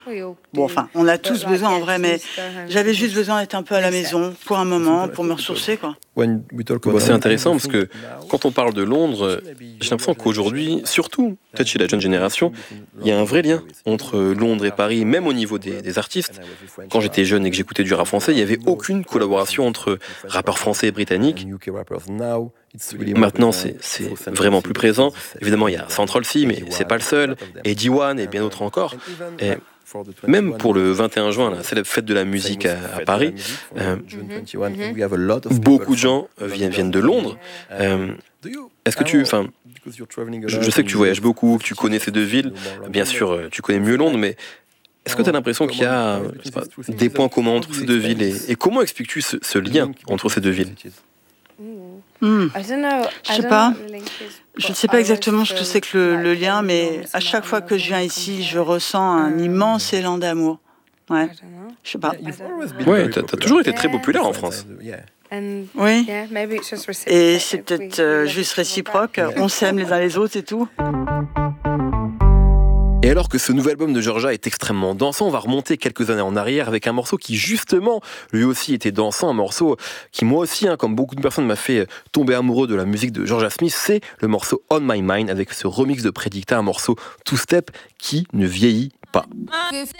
Bon, enfin, on a tous besoin en vrai, mais j'avais juste besoin d'être un peu à la maison pour un moment, pour me ressourcer, quoi. C'est intéressant parce que quand on parle de Londres, j'ai l'impression qu'aujourd'hui, surtout peut-être chez la jeune génération, il y a un vrai lien entre Londres et Paris, même au niveau des artistes. Quand j'étais jeune et que j'écoutais du rap français, il n'y avait aucune collaboration entre rappeurs français et britanniques. Maintenant, c'est vraiment plus présent. Évidemment, il y a Central C, mais c'est pas le seul. Eddie One et bien d'autres encore. Et même pour le 21 juin, la célèbre fête de la musique à Paris, beaucoup de gens viennent de Londres. Est-ce que je sais que tu voyages beaucoup, que tu connais ces deux villes. Bien sûr, tu connais mieux Londres, mais est-ce que tu as l'impression qu'il y a des points communs entre ces deux villes et comment expliques-tu ce lien entre ces deux villes? Je sais pas. Je ne sais pas exactement ce que c'est que le lien, mais à chaque fois que je viens ici, je ressens un immense élan d'amour. Ouais, je sais pas. Ouais, t'as toujours été très populaire en France. Oui, et c'est peut-être juste réciproque. On s'aime les uns les autres et tout. Et alors que ce nouvel album de Georgia est extrêmement dansant, on va remonter quelques années en arrière avec un morceau qui justement, lui aussi était dansant, un morceau qui moi aussi, comme beaucoup de personnes, m'a fait tomber amoureux de la musique de Georgia Smith, c'est le morceau On My Mind avec ce remix de Predicta, un morceau two-step qui ne vieillit pas.